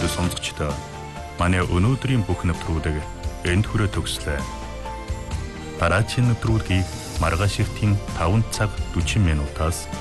хүнд сонсогчдоо манай өнөөдрийн бүх нэвтрүүлэг энд хүрээ төгслөө. Дараагийн нэвтрүүлгийг маргааш эртийн 5 цаг 40 минутаас